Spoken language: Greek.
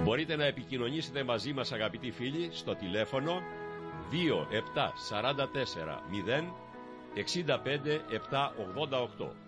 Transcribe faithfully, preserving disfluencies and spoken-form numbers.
Μπορείτε να επικοινωνήσετε μαζί μας, αγαπητοί φίλοι, στο τηλέφωνο δύο επτά τέσσερα τέσσερα μηδέν έξι πέντε επτά ογδόντα οκτώ.